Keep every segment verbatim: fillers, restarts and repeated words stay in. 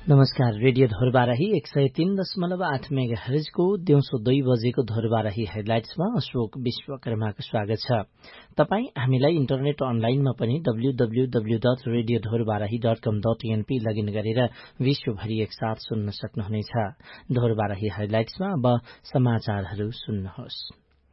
नमस्कार। रेडियो धोरबाराही एक सय तीन दशमलव आठ मेगा हर्जको दिउँसो दुई बजेको धोरबाराही हेडलाइट्समा अशोक विश्वकर्माको स्वागत छ। तपाई हामीलाई इन्टरनेट अनलाइनमा पनि W W W dot radio धोरबाराही dot कम डट एनपी लगइन गरेर विश्वभरि एकसाथ सुन्न सक्नुहुनेछ। धोरबाराही हेडलाइट्समा अब समाचारहरू सुन्नुहोस्।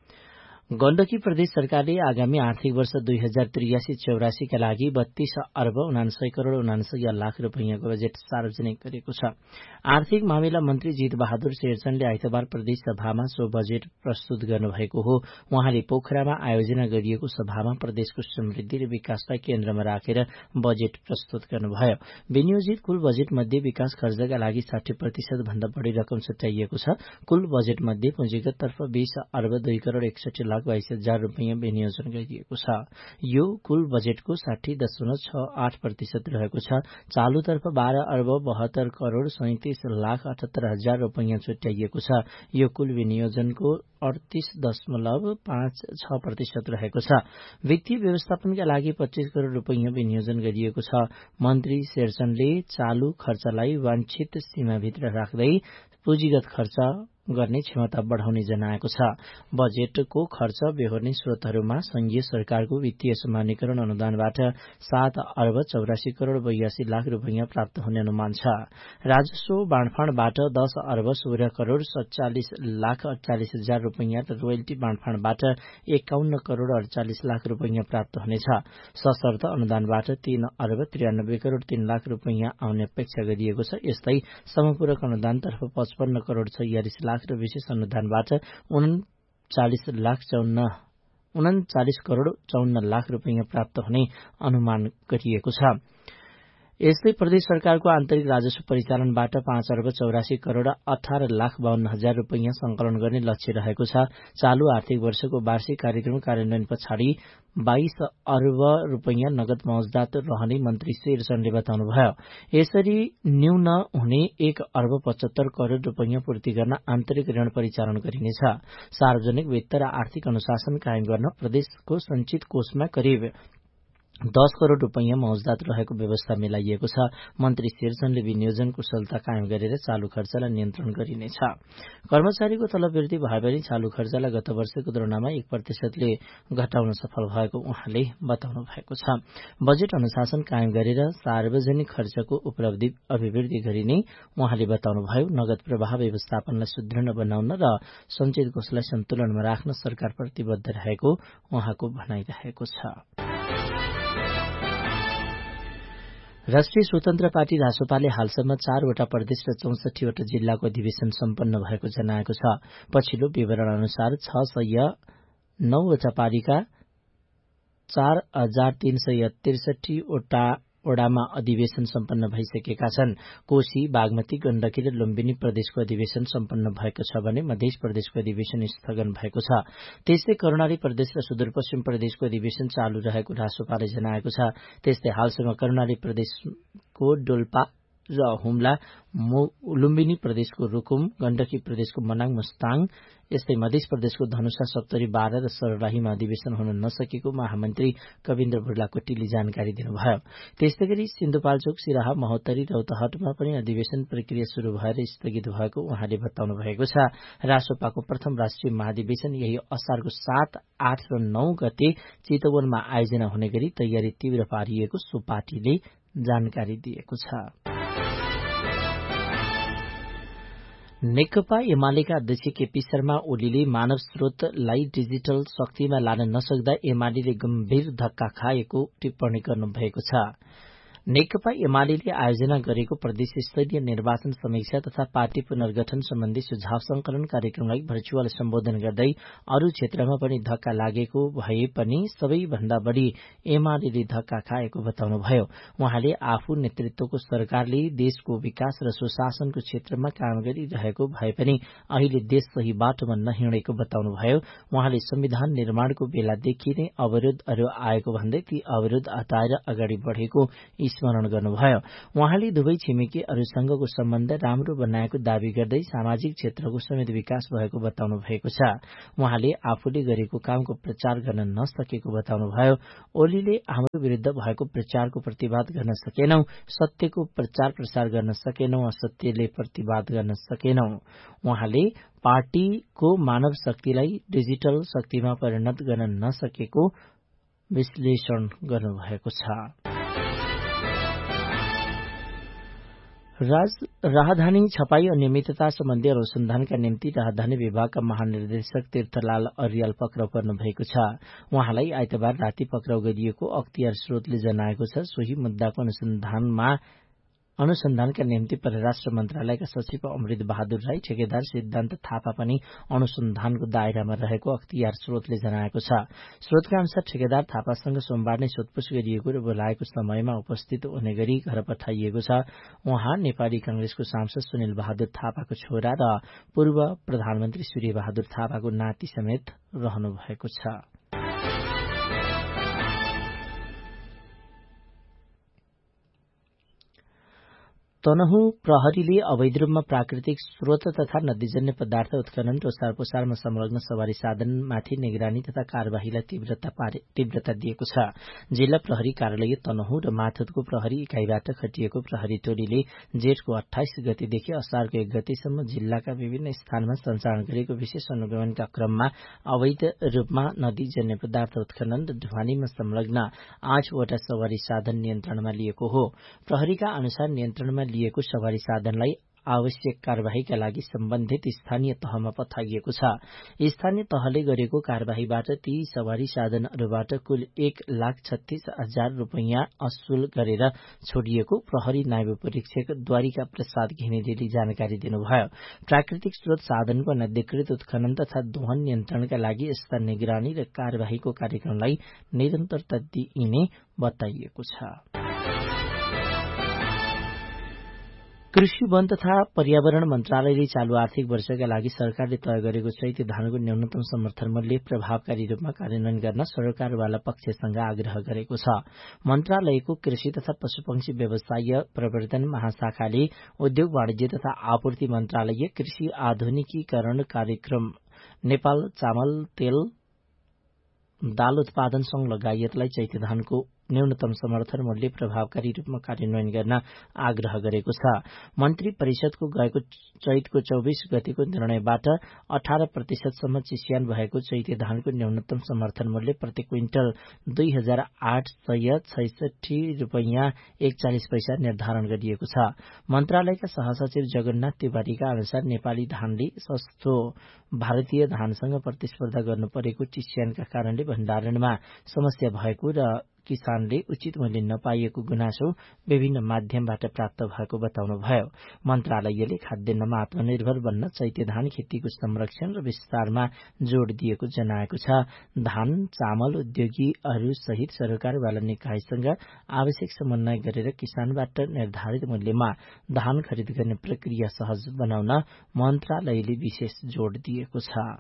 गण्डकी प्रदेश सरकारले आगामी आर्थिक वर्ष दुई हजार त्रियासी चौरासीका लागि बत्तीस अर्ब उनान्सय करोड़ उनान्सय लाख रूपियाँको बजेट सार्वजनिक गरेको छ। आर्थिक मामिला मन्त्री जीत बहादुर शेरचनले आइतबार प्रदेश सभामा सो बजेट प्रस्तुत गर्नुभएको हो। उहाँले पोखरामा आयोजना गरिएको सभामा प्रदेशको समृद्धि र विकासलाई केन्द्रमा राखेर बजेट प्रस्तुत गर्नुभयो। विनियोजित कुल बजेट मध्ये विकास खर्चका लागि साठी प्रतिशत भन्दा बढ़ी रकम छुट्याइएको छ। कुल बजेट मध्ये पुँजीगत तर्फ बीस अर्ब दुई करोड़ एकसठी लाख बाइस हजार रूपियाँ विनियोजन गरिएको छ। यो कुल बजेटको साठी दशमलव छ आठ प्रतिशत रहेको छ। चालुतर्फ बाह्र अर्ब बहत्तर करोड़ सैंतिस लाख अठहत्तर हजार रूपियाँ छुट्याइएको छ। यो कुल विनियोजनको अड़तीस दशमलव पाँच छ प्रतिशत रहेको छ। वित्तीय व्यवस्थापनका लागि पच्चीस करोड़ रूपियाँ विनियोजन गरिएको छ। मन्त्री शेरचनले चालू खर्चलाई वाञ्छित सीमाभित्र राख्दै पुँजीगत खर्च गर्ने क्षमता बढ़ाउने जनाएको छ। बजेटको खर्च बेहोर्ने स्रोतहरूमा संघीय सरकारको वित्तीय समानीकरण अनुदानबाट सात अर्ब चौरासी करोड़ बयासी लाख रूपियाँ प्राप्त हुने अनुमान छ। राजस्व बाँडफाँडबाट दस अर्ब सोह्र करोड़ सत्तालिस लाख अड़चालिस हजार रूपियाँ र रोयल्टी बाँडफाँडबाट एकाउन्न करोड़ अड़चालिस लाख रूपियाँ प्राप्त हुनेछ। सशर्त अनुदानबाट तीन अर्ब त्रियानब्बे करोड़ तीन लाख रूपियाँ आउने अपेक्षा गरिएको छ। यस्तै समपूरक अनुदानतर्फ पचपन्न करोड़ छयालिस लाख र विशेष अनुदानबाट उन्चालिस लाख चौन्न उन्चालिस करोड़ चौन्न लाख रूपियाँ प्राप्त हुने अनुमान गरिएको छ। यस्तै प्रदेश सरकारको आन्तरिक राजस्व परिचालनबाट पाँच अर्ब चौरासी करोड़ अठार लाख बाहन्न हजार रूपियाँ संकलन गर्ने लक्ष्य रहेको छ। चालू आर्थिक वर्षको वार्षिक कार्यक्रम कार्यान्वयन पछाडि बाइस अर्ब रूपियाँ नगद मौजदात रहने मन्त्री शेरचनले बताउनुभयो। यसरी न्यून हुने एक अर्ब पचहत्तर करोड़ रूपियाँ पूर्ति गर्न आन्तरिक ऋण परिचालन गरिनेछ। सार्वजनिक वित्त र आर्थिक अनुशासन कायम गर्न प्रदेशको संचित कोषमा करिब दस करोड़ रूपियाँ मौजदात रहेको व्यवस्था मिलाइएको छ। मन्त्री शेरचनले विनियोजन कुशलता कायम गरेर चालू खर्चलाई नियन्त्रण गरिनेछ। कर्मचारीको तलब वृद्धि भए पनि चालू खर्चलाई गत वर्षको तुलनामा एक प्रतिशतले घटाउन सफल भएको उहाँले बताउनु भएको छ। बजेट अनुशासन कायम गरेर सार्वजनिक खर्चको उपलब्धि अभिवृद्धि गरिने उहाँले बताउनुभयो। नगद प्रवाह व्यवस्थापनलाई सुदृढ बनाउन र संचित कोषलाई सन्तुलनमा राख्न सरकार प्रतिबद्ध रहेको उहाँको भनाइरहेको छ। राष्ट्रिय स्वतन्त्र पार्टी रासोपाले हालसम्म चारवटा प्रदेश र चौसठीवटा जिल्लाको अधिवेशन सम्पन्न भएको जनाएको छ। पछिल्लो विवरण अनुसार छ सय नौवटा पालिका चार हजार तीन सय त्रिसठीवटा वडामा अधिवेशन सम्पन्न भइसकेका छन्। कोशी, बागमती, गण्डकी र लुम्बिनी प्रदेशको अधिवेशन सम्पन्न भएको छ भने मध्य प्रदेशको अधिवेशन स्थगन भएको छ। त्यस्तै कर्णाली प्रदेश र सुदूरपश्चिम प्रदेशको अधिवेशन चालू रहेको रासोपाले जनाएको छ। त्यस्तै हालसम्म कर्णाली प्रदेशको डोल्पा र हुम्ला, लुम्बिनी प्रदेशको रुकुम, गण्डकी प्रदेशको मनाङ मुस्ताङ, यस्तै मध्य प्रदेशको धनुषा, सप्तरी, बाह्र र सर्लाहीमा अधिवेशन हुन नसकेको महामन्त्री कविन्द्र बुर्लाकोटीले जानकारी दिनुभयो। त्यस्तै गरी सिन्धुपाल्चोक, सिराहा, महोत्तरी, रौतहटमा पनि अधिवेशन प्रक्रिया शुरू भएर स्थगित भएको उहाँले बताउनु भएको छ। रासोपाको प्रथम राष्ट्रिय महाधिवेशन यही असारको सात, आठ र नौ गते चितवनमा आयोजना हुने गरी तयारी तीव्र पारिएको सो पार्टीले जानकारी दिएको छ। नेकपा एमालेका अध्यक्ष केपी शर्मा ओलीले मानव स्रोतलाई डिजिटल शक्तिमा लान नसक्दा एमालेले गम्भीर धक्का खाएको टिप्पणी गर्नुभएको छ। नेकपा एमालेले आयोजना गरेको प्रदेश स्तरीय निर्वाचन समीक्षा तथा पार्टी पुनर्गठन सम्बन्धी सुझाव संकलन कार्यक्रमलाई भर्चुअल सम्बोधन गर्दै अरू क्षेत्रमा पनि धक्का लागेको भए पनि सबैभन्दा बढ़ी एमालेले धक्का खाएको बताउनुभयो। उहाँले आफू नेतृत्वको सरकारले देशको विकास र सुशासनको क्षेत्रमा काम गरिरहेको भए पनि अहिले देश सही बाटोमा नहिँडेको बताउनुभयो। उहाँले संविधान निर्माणको बेलादेखि नै अवरोधहरू आएको भन्दै ती अवरोध हटाएर अगाडि बढ़ेको स्मरण गर्नुभयो। उहाँले दुवै छिमेकीहरूसँगको सम्बन्ध राम्रो बनाएको दावी गर्दै सामाजिक क्षेत्रको समेत विकास भएको बताउनु भएको छ। उहाँले आफूले गरेको कामको प्रचार गर्न नसकेको बताउनुभयो। ओलीले हाम्रो विरुद्ध भएको प्रचारको प्रतिवाद गर्न सकेनौं, सत्यको प्रचार प्रसार गर्न सकेनौं, असत्यले प्रतिवाद गर्न सकेनौं। उहाँले पार्टीको मानव शक्तिलाई डिजिटल शक्तिमा परिणत गर्न नसकेको विश्लेषण गर्नुभएको छ। राहदानी छपाई अनियमितता सम्बन्धी अनुसन्धानका निम्ति राहदानी विभागका महानिर्देशक तीर्थलाल अर्याल पक्राउ पर्नु भएको छ। उहाँलाई आइतबार राति पक्राउ गरिएको अख्तियार स्रोतले जनाएको छ। सोही मुद्दाको अनुसन्धानमा अनुसन्धानका निम्ति परराष्ट्र मन्त्रालयका सचिव अमृत बहादुर राई, ठेकेदार सिद्धान्त थापा पनि अनुसन्धानको दायरामा रहेको अख्तियार स्रोतले जनाएको छ। स्रोतका अनुसार ठेकेदार थापासँग सोमबार नै सोधपूछ गरिएको र बोलाएको समयमा उपस्थित हुने गरी घर पठाइएको छ। उहाँ नेपाली कांग्रेसको सांसद सुनिल बहादुर थापाको छोरा र पूर्व प्रधानमन्त्री सूर्य बहादुर थापाको नाति समेत रहनु भएको छ। तनहु प्रहरीले अवैध रूपमा प्राकृतिक स्रोत तथा नदीजन्य पदार्थ उत्खनन र ओसार पोसारमा संलग्न सवारी साधनमाथि निगरानी तथा कार्यवाहीलाई तीव्रता तीव्रता दिएको छ। जिल्ला प्रहरी कार्यालय तनहु र माथुतको प्रहरी इकाइबाट खटिएको प्रहरी टोलीले जेठको अठाइस गतेदेखि असारको एक गतेसम्म जिल्लाका विभिन्न स्थानमा सञ्चालन गरेको विशेष अनुगमनका क्रममा अवैध रूपमा नदीजन्य पदार्थ उत्खनन र ढुवानीमा संलग्न आठवटा सवारी साधन नियन्त्रणमा लिएको हो। प्रहरीका अनुसार नियन्त्रणमा लिएको सवारी साधनलाई आवश्यक कार्यवाहीका लागि सम्बन्धित स्थानीय तहमा पठाइएको छ। स्थानीय तहले गरेको कार्यवाहीबाट ती सवारी साधनहरूबाट कुल एक लाख छत्तीस हजार रूपियाँ असुल गरेर छोडिएको प्रहरी नायब परीक्षक द्वारिका प्रसाद घिमिरेले जानकारी दिनुभयो। प्राकृतिक स्रोत साधनको अनधिकृत उत्खनन तथा दोहन नियन्त्रणका लागि यस्ता निगरानी र कार्यवाहीको कार्यक्रमलाई निरन्तरता दिइने बताइएको छ। कृषि वन तथा पर्यावरण मन्त्रालयले चालू आर्थिक वर्षका लागि सरकारले तय गरेको चैते धानको न्यूनतम समर्थन मूल्य प्रभावकारी रूपमा कार्यान्वयन गर्न सरकारवाला पक्षसँग आग्रह गरेको छ। मन्त्रालयको कृषि तथा पशुपक्षी व्यवसाय प्रवर्धन महाशाखाले उद्योग वाणिज्य तथा आपूर्ति मन्त्रालय कृषि आधुनिकीकरण कार्यक्रम नेपाल चामल तेल दाल उत्पादन संघ लगायतलाई चैते धानको न्यूनतम समर्थन मूल्य प्रभावकारी रूपमा कार्यान्वयन गर्न आग्रह गरेको छ। मन्त्री परिषदको गएको चैतको चौबीस गतिको निर्णयबाट अठार प्रतिशतसम्म चिस्यान भएको चैते धानको न्यूनतम समर्थन मूल्य प्रति क्विन्टल दुई हजार आठ सय छैसठी रूपियाँ एकचालिस पैसा निर्धारण गरिएको छ। मन्त्रालयका सहसचिव जगन्नाथ तिवारीका अनुसार नेपाली धानले सस्तो भारतीय धानसँग प्रतिस्पर्धा गर्नु परेको चिस्यानका कारणले भण्डारणमा समस्या भएको र किसानले उचित मूल्य नपाइएको गुनासो विभिन्न माध्यमबाट प्राप्त भएको बताउनुभयो। मन्त्रालयले खाद्यान्नमा आत्मनिर्भर बन्न चैते धान खेतीको संरक्षण र विस्तारमा जोड़ दिएको जनाएको छ। धान चामल उद्योगीहरू सहित सरकारवाला निकायसँग आवश्यक समन्वय गरेर किसानबाट निर्धारित मूल्यमा धान खरिद गर्ने प्रक्रिया सहज बनाउन मन्त्रालयले विशेष जोड़ दिएको छ।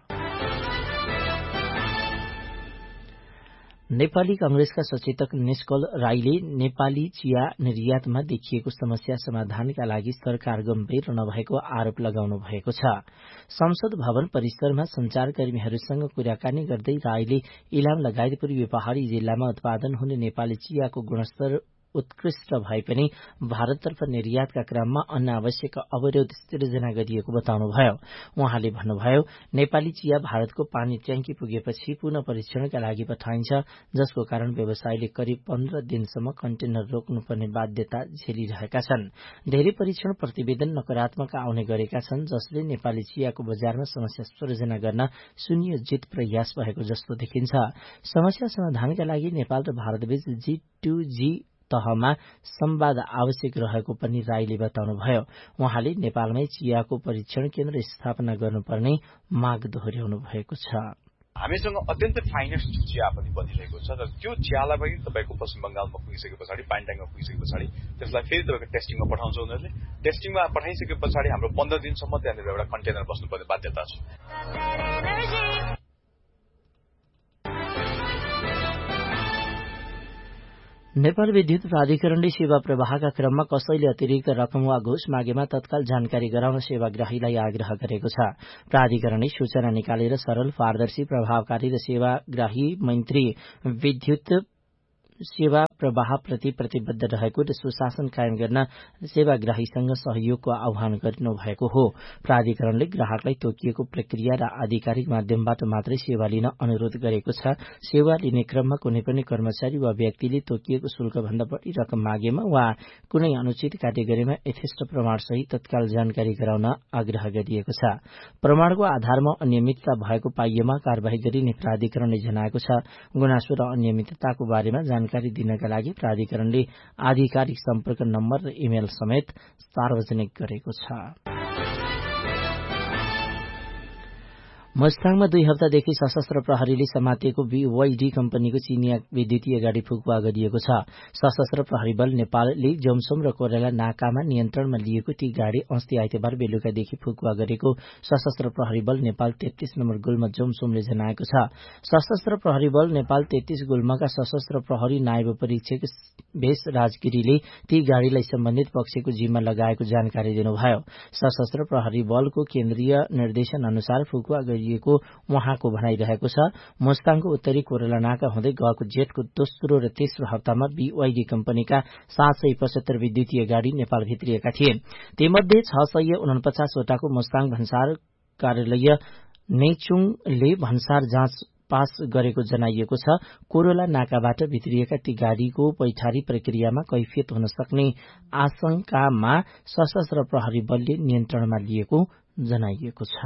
नेपाली कांग्रेसका सचेतक निष्कल राईले नेपाली चिया निर्यातमा देखिएको समस्या समाधानका लागि सरकार गम्भीर नभएको आरोप लगाउनु भएको छ। संसद भवन परिसरमा संचारकर्मीहरूसँग कुराकानी गर्दै राईले इलाम लगायत पूर्वी पहाड़ी जिल्लामा उत्पादन हुने नेपाली चियाको गुणस्तर उत्कृष्ट भए पनि भारततर्फ निर्यातका क्रममा अनावश्यक अवरोध सिर्जना गरिएको बताउनुभयो। उहाँले भन्नुभयो, नेपाली चिया भारतको पानी ट्याङ्की पुगेपछि पुनः परीक्षणका लागि पठाइन्छ, जसको कारण व्यवसायीले करिब पन्ध्र दिनसम्म कन्टेनर रोक्नुपर्ने बाध्यता झेलिरहेका छन्। धेरै परीक्षण प्रतिवेदन नकारात्मक आउने गरेका छन्, जसले नेपाली चियाको बजारमा समस्या सृजना गर्न सुनियोजित प्रयास भएको जस्तो देखिन्छ। समस्या समाधानका लागि नेपाल र भारतबीच जी टू जी तहमा संवाद आवश्यक रहेको पनि राईले बताउनुभयो। उहाँले नेपालमै चियाको परीक्षण केन्द्र स्थापना गर्नुपर्ने माग दोहोर्याउनु भएको छ। हामीसँग अत्यन्तै फाइनेस्ट चिया पनि बनिरहेको छ र त्यो चियालाई पनि तपाईँको पश्चिम बंगालमा पुगिसके पछाडि पाइन्टाङमा पुगिसके पछाडि त्यसलाई फेरि तपाईँको टेस्टिङमा पठाउँछ उनीहरूले। टेस्टिङमा पठाइसके पछाडि हाम्रो पन्ध्र दिनसम्म त्यहाँनिर एउटा कन्टेनर बस्नुपर्ने बाध्यता छ। नेपाल विद्युत प्राधिकरणले सेवा प्रवाहका क्रममा कसैले अतिरिक्त रकम वा घुस मागेमा तत्काल जानकारी गराउन सेवाग्राहीलाई आग्रह गरेको छ। प्राधिकरणले सूचना निकालेर सरल, पारदर्शी, प्रभावकारी र सेवाग्राही मैत्री विद्युत सेवा प्रवाहप्रति प्रतिबद्ध रहेको र सुशासन कायम गर्न सेवाग्राहीसँग सहयोगको आह्वान गर्नुभएको हो। प्राधिकरणले ग्राहकलाई तोकिएको प्रक्रिया र आधिकारिक माध्यमबाट मात्रै सेवा लिन अनुरोध गरेको छ। सेवा लिने क्रममा कुनै पनि कर्मचारी वा व्यक्तिले तोकिएको शुल्कभन्दा बढी रकम मागेमा वा कुनै अनुचित कार्य गरेमा यथेष्ट प्रमाणसहित तत्काल जानकारी गराउन आग्रह गरिएको छ। प्रमाणको आधारमा अनियमितता भएको पाइएमा कार्यवाही गरिने प्राधिकरणले जनाएको छ। गुनासो र अनियमितताको बारेमा जानकारी दिनका लागि प्राधिकरणले आधिकारिक सम्पर्क नम्बर र इमेल समेत सार्वजनिक गरेको छ। मस्ताङमा दुई हप्तादेखि सशस्त्र प्रहरीले समातेको बीवाईडी कम्पनीको चिनिया विद्युतीय गाड़ी फुकुवा गरिएको छ। सशस्त्र प्रहरी बल नेपालले जोमसोम र कोरेला नाकामा नियन्त्रणमा लिएको ती गाड़ी अस्ति आइतबार बेलुकादेखि फुकुवा गरेको सशस्त्र प्रहरी बल नेपाल तेत्तीस नम्बर गुल्मा जोमसोमले जनाएको छ। सशस्त्र प्रहरी बल नेपाल तेत्तीस गुल्माका सशस्त्र प्रहरी नायब परीक्षक भेष राजगिरीले ती गाड़ीलाई सम्बन्धित पक्षको जिम्मा लगाएको जानकारी दिनुभयो। सशस्त्र प्रहरी बलको केन्द्रीय निर्देशन अनुसार फुकुवा गरिएको उहाँको भनाइरहेको छ। मुस्ताङको उत्तरी कोरेला नाका हुँदै गएको जेठको दोस्रो र तेस्रो हप्तामा बीवाईडी कम्पनीका सात सय पचहत्तर विद्युतीय गाड़ी नेपाल भित्रिएका थिए। तीमध्ये छ सय उनपचासवटाको मुस्ताङ भन्सार कार्यालय नेचुङले भन्सार जाँच पास गरेको जनाइएको छ। कोरेला नाकाबाट भित्रिएका ती गाड़ीको पैठारी प्रक्रियामा कैफियत हुन सक्ने आशंकामा सशस्त्र प्रहरी बलले नियन्त्रणमा लिएको जनाइएको छ।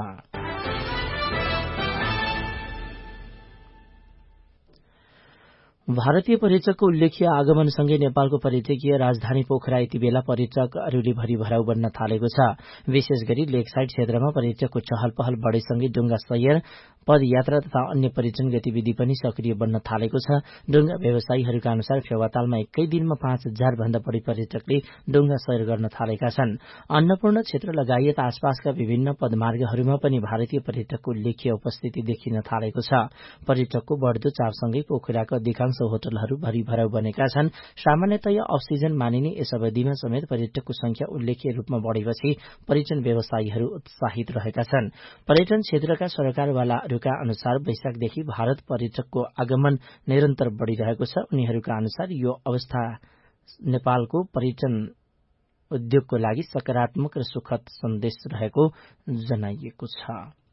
भारतीय पर्यटकको उल्लेख्य आगमनसँगै नेपालको पर्यटकीय राजधानी पोखरा यति बेला पर्यटकहरूले भरिभराउ बन्न थालेको छ। विशेष गरी लेकसाइड क्षेत्रमा पर्यटकको चहल पहल बढेसँगै डुङ्गा सैर, पदयात्रा तथा अन्य पर्यटन गतिविधि पनि सक्रिय बन्न थालेको छ। डुङ्गा व्यवसायीहरूका अनुसार फेवातालमा एकै दिनमा पाँच हजार भन्दा बढी पर्यटकले डुङ्गा सैर गर्न थालेका छन्। अन्नपूर्ण क्षेत्र लगायत आसपासका विभिन्न पदमार्गहरूमा पनि भारतीय पर्यटकको उल्लेख्य उपस्थिति देखिन थालेको छ। पर्यटकको बढ्दो चापसँगै पोखराका अधिकांश होटलहरू भरिभराउ बनेका छन्। सामान्यतया अफ सिजन मानिने यस अवधिमा समेत पर्यटकको संख्या उल्लेख्य रूपमा बढेपछि पर्यटन व्यवसायीहरू उत्साहित रहेका छन्। पर्यटन क्षेत्रका सरकारवालाहरूका अनुसार वैशाखदेखि भारत पर्यटकको आगमन निरन्तर बढ़िरहेको छ। उनीहरूका अनुसार यो अवस्था नेपालको पर्यटन उद्योगको लागि सकारात्मक र सुखद सन्देश रहेको जनाइएको छ।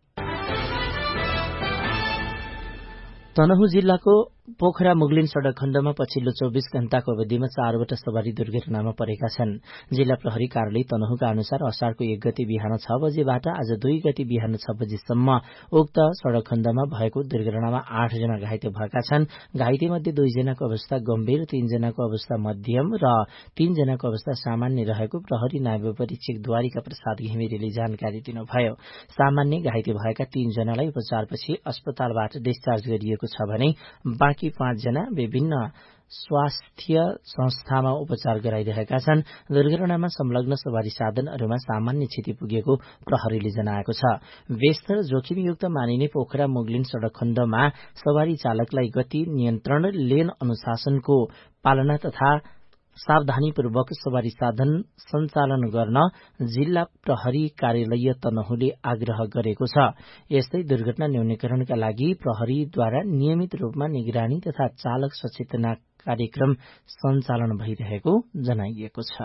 तनहुँ जिल्लाको पोखरा मुगलिन सड़क खण्डमा पछिल्लो चौबीस घण्टाको अवधिमा चारवटा सवारी दुर्घटनामा परेका छन्। जिल्ला प्रहरी कार्यालय तनहुँका अनुसार असारको एक गते बिहान छ बजेबाट आज दुई गते बिहान छ बजेसम्म उक्त सड़क खण्डमा भएको दुर्घटनामा आठजना घाइते भएका छन्। घाइतेमध्ये दुईजनाको अवस्था गम्भीर, तीनजनाको अवस्था मध्यम र तीनजनाको अवस्था सामान्य रहेको प्रहरी नायब परीक्षक द्वारिका प्रसाद घिमिरेले जानकारी दिनुभयो। सामान्य घाइते भएका तीनजनालाई उपचारपछि अस्पतालबाट डिस्चार्ज गरिएको छ भने बाँकी पाँचजना विभिन्न स्वास्थ्य संस्थामा उपचार गराइरहेका छन्। दुर्घटनामा संलग्न सवारी साधनहरूमा सामान्य क्षति पुगेको प्रहरीले जनाएको छ। व्यस्त र जोखिमयुक्त मानिने पोखरा मुगलिन सड़क खण्डमा सवारी चालकलाई गति नियन्त्रण, लेन अनुशासनको पालना तथा सावधानीपूर्वक सवारी साधन सञ्चालन गर्न जिल्ला प्रहरी कार्यालय तनहुँले आग्रह गरेको छ। यस्तै दुर्घटना न्यूनीकरणका लागि प्रहरीद्वारा नियमित रूपमा निगरानी तथा चालक सचेतना कार्यक्रम सञ्चालन भइरहेको जनाइएको छ।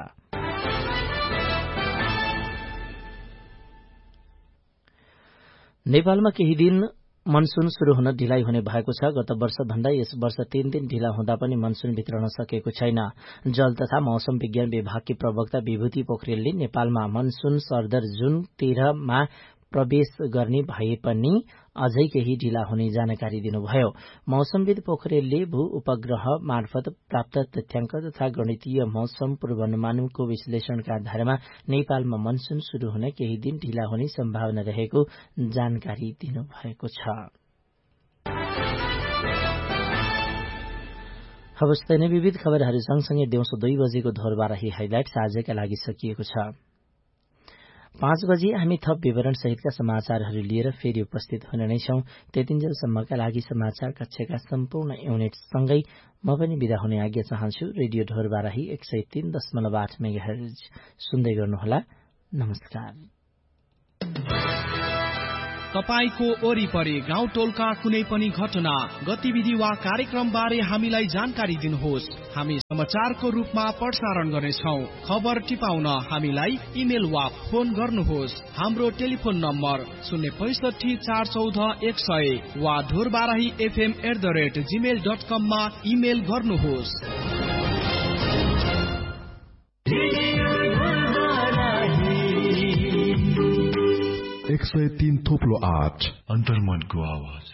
नेपालमा केही दिन मनसून शुरू हुन ढिलाइ हुने भएको छ। गत वर्ष भन्दा यस वर्ष तीन दिन ढिला हुँदा पनि मनसून भित्रन सकेको छैन। जल तथा मौसम विज्ञान विभागकी प्रवक्ता विभूति पोखरेलले नेपालमा मनसून सरदर जुन तेह्रमा प्रवेश गर्ने भए पनि अझै केही ढिला हुने जानकारी दिनुभयो। मौसमविद पोखरेलले भू उपग्रह मार्फत प्राप्त तथ्याङ्क तथा गणितीय मौसम पूर्वानुमानको विश्लेषणका आधारमा नेपालमा मनसून शुरू हुन केही दिन ढिला हुने सम्भावना रहेको जानकारी दिनुभएको छ। हवस् नै विविध खबरहरू सँगसँगै दिउँसो दुई बजेको धोरबाराही हाइलाइट्स आजका लागि सकिएको छ। पाँच बजे हामी थप विवरण सहितका समाचारहरू लिएर फेरि उपस्थित हुने नै छौं। त्यतिन्जेलसम्मका लागि समाचार कक्षका सम्पूर्ण युनिटसँगै म पनि बिदा हुने आज्ञा चाहन्छु। रेडियो ढोरबाराही एक सय तीन दशमलव आठ मेगाहर्ज सुन्दै गर्नुहोला। नमस्कार। तपाईको वरिपरि गाउँ टोलका कुनै पनि घटना, गतिविधि वा कार्यक्रम बारे हामीलाई जानकारी दिनुहोस्। हामी समाचारको रूपमा प्रसारण गर्नेछौँ। खबर टिपाउन हामीलाई इमेल वा फोन गर्नुहोस्। हाम्रो टेलिफोन नम्बर शून्य पैसठी चार चौध एक सय वा Dhorbarahi FM at the rate Gmail dot कममा इमेल गर्नुहोस्। एक सय तीन थोप्लो आठ अन्तर्मनको आवाज।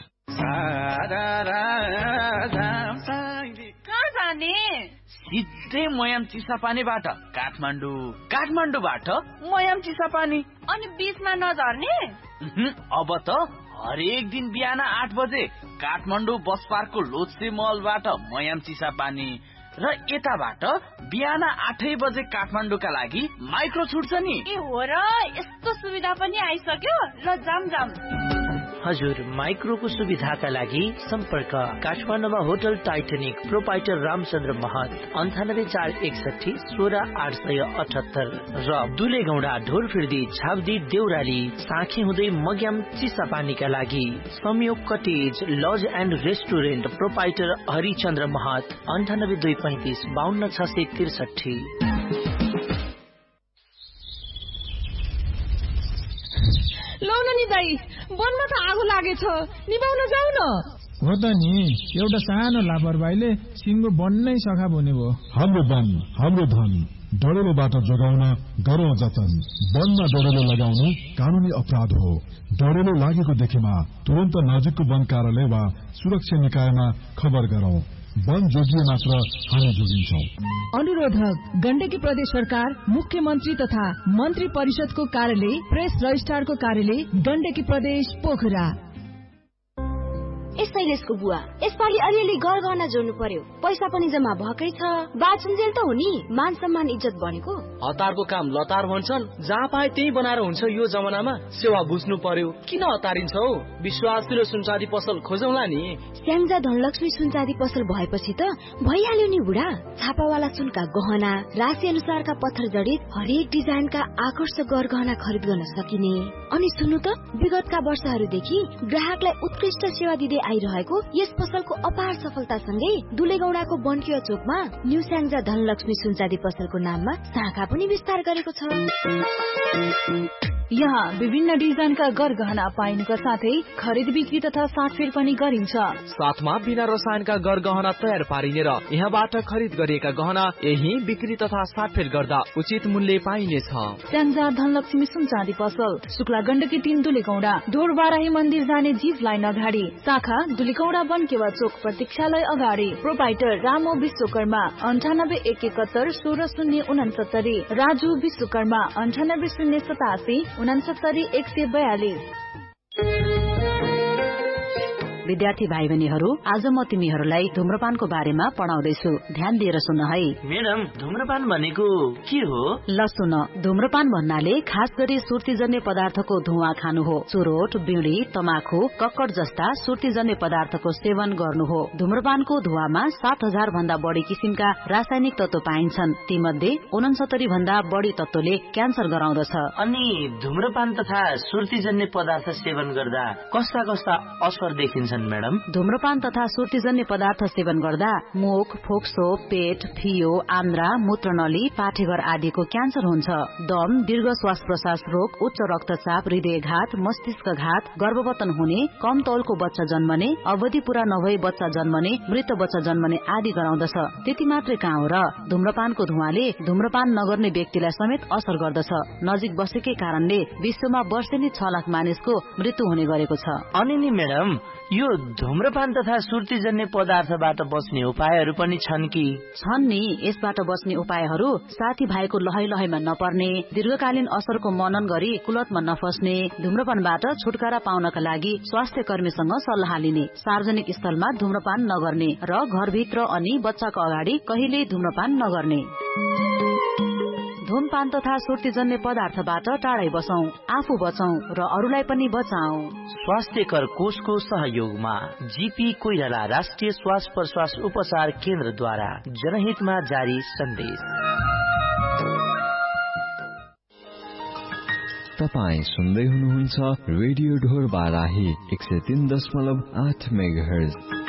कहाँ जाने? सिधै मयाम चिसापानीबाट काठमाडौँ, काठमाडौँबाट मयाम चिसापानी। अनि बीचमा नझर्ने? अब त हरेक दिन बिहान आठ बजे काठमाडौँ बस पार्कको लोत्से मलबाट मयाम चिसापानी र यताबाट बिहान आठै बजे काठमाडौँका लागि माइक्रो छुट्छ नि। ए हो र, यस्तो सुविधा पनि आइसक्यो। ल जाम जाम। हजुर, माइक्रोको सुविधाका लागि सम्पर्क काठमाडौँमा होटल टाइटेनिक, प्रोपाइटर रामचन्द्र महत, अन्ठानब्बे चार एकसठी सोह्र आठ सय अठहत्तर र दुलेगौडा ढोरफिर्दी छाब्दी देउराली साँखी हुँदै मग्याम चिसापानीका लागि संयोग cottage laws and restaurant, proprietor Harichandra महत, अन्ठानब्बे दुई पैंतिस बाहन्न छ सय त्रिसठी। लौन नि दाई, वनमा त आगो लागेछ, निभाउन जाऊ न। हो त नि, एउटा सानो लापरवाहीले सिङ्गो वन नै सखा बन्यो भयो। हाम्रो वन हाम्रो धन, डढेलोबाट जोगाउन गरौँ जतन। वनमा डढेलो लगाउनु कानूनी अपराध हो। डढेलो लागेको देखेमा तुरन्त नजिकको वन कार्यालय वा सुरक्षा निकायमा खबर गरौँ। वन जोगिए मात्र हामी जोगिन्छौँ। अनुरोधक गण्डकी प्रदेश सरकार, मुख्यमन्त्री तथा मन्त्री परिषदको कार्यालय, प्रेस रजिस्ट्रारको कार्यालय, गण्डकी प्रदेश पोखरा। ए शैलेशको बुवा, यसपालि अलिअलि गरगहना जोड्नु पर्यो। पैसा पनि जम्मा भएकै छ। बाचुन्जेल त हो नि, मान सम्मान इज्जत बनेको। हतारको काम लतार भन्छन्, जहाँ पाए त्यही बनाएर हुन्छ। यो जमानामा सेवा बुझ्नु पर्यो। किन हतारिन्छ हौ? विश्वासिलो सुनचाँदी पसल खोजौँला नि। स्याङ्जा धनलक्ष्मी सुनचाँदी पसल भएपछि त भइहाल्यो नि बुढा। छापावाला सुनका गहना, राशि अनुसारका पत्थर जडित हरेक डिजाइनका आकर्षक गरगहना खरिद गर्न सकिने। अनि सुन्नु त, विगतका वर्षहरूदेखि ग्राहकलाई उत्कृष्ट सेवा दिँदै आइरहेको यस पसलको अपार सफलतासँगै दुलेगौडाको बन्किया चोकमा न्यू स्याङ्जा धनलक्ष्मी सुनचाँदी पसलको नाममा शाखा पनि विस्तार गरेको छ। यहाँ विभिन्न डिजाइनका गरगहना पाइनुका साथै खरिद बिक्री तथा साटफेर पनि गरिन्छ। साथमा बिना रसायनका गरगहना तयार पारिने र यहाँबाट खरिद गरिएका गहना यही बिक्री तथा साटफेर गर्दा उचित मूल्य पाइनेछ। स्याङ्जा धनलक्ष्मी सुनचाँदी पसल, शुक्ला गण्डकी तीन दुलेगौडा, ढोरबाराही मन्दिर जाने जीव लाइन अगाडि, शाखा दुलेगौडा बनकेवा चोक प्रतीक्षालय अगाडि, प्रोपाइटर रामो विश्वकर्मा, अन्ठानब्बे एक एकहत्तर सोह्र शून्य उनासत्तरी, राजु विश्वकर्मा, अन्ठानब्बे शून्य सतासी उनासत्तरी एक सय बयालिस। विद्यार्थी भाइ बहिनीहरू, आज म तिमीहरूलाई धुम्रपानको बारेमा पढाउँदैछु। ध्यान दिएर सुन है। मैडम, धुम्रपान भनेको के हो? ल सुन, धुम्रपान भन्नाले खास गरी सुर्तीजन्य पदार्थको धुवा खानु हो। चुरोट, बिडी, तमाखु, कक्कड जस्ता सुर्तीजन्य पदार्थको सेवन गर्नु हो। धुम्रपानको धुवामा सात हजार भन्दा बढी किसिमका रासायनिक तत्व पाइन्छन्। तीमध्ये उनसत्तरी भन्दा बढी तत्वले क्यान्सर गराउँदछ। अनि धुम्रपान तथा सुर्तीजन्य पदार्थ सेवन गर्दा कस्ता कस्ता असर देखिन्छन् मैडम? धुम्रपान तथा सुर्तीजन्य पदार्थ सेवन गर्दा मुख, फोक्सो, पेट, फियो, आन्द्रा, मूत्रनली, पाठेघर आदिको क्यान्सर हुन्छ। दम, दीर्घ श्वास प्रश्वास रोग, उच्च रक्तचाप, हृदयघात, मस्तिष्कघात, गर्भवतन हुने, कम तौलको बच्चा जन्मने, अवधि पूरा नभई बच्चा जन्मने, मृत बच्चा जन्मने आदि गराउँदछ। त्यति मात्रै कहाँ हो र, धुम्रपानको धुवाले धुम्रपान नगर्ने व्यक्तिलाई समेत असर गर्दछ। नजिक बसेकै कारणले विश्वमा वर्षेनी छ लाख मानिसको मृत्यु हुने गरेको छ। अनि नि मैडम, यो धूम्रपान तथा सुर्तीजन्य पदार्थबाट बच्ने उपायहरू पनि छन् कि? छन् नि। यसबाट बच्ने उपायहरू साथीभाइको लहै लहैमा नपर्ने, दीर्घकालीन असरको मनन गरी कुलतमा नफस्ने, धूम्रपानबाट छुटकारा पाउनका लागि स्वास्थ्य कर्मीसँग सल्लाह लिने, सार्वजनिक स्थलमा धूम्रपान नगर्ने र घरभित्र अनि बच्चाको अगाडि कहिले धूम्रपान नगर्ने। धूमपान तथा सुर्तीजन्य पदार्थबाट टाढै बसौं, आफू बचौं र अरूलाई पनि बचाऊ। स्वास्थ्यकर कोषको सहयोगमा जीपी कोइराला राष्ट्रिय श्वास प्रश्वास उपचार केन्द्रद्वारा जनहितमा जारी सन्देश। तपाईँ सुन्दै हुनुहुन्छ रेडियो ढोर बाराही एक सय तीन दशमलव आठ मेगाहर्ज।